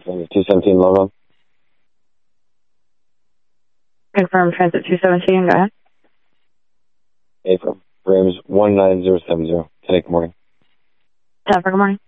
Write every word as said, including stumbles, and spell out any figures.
Transit two seventeen logo. Confirm Transit two seventeen, go ahead. Affirm. Frames one nine zero seven zero. Today, good morning. ten for good morning.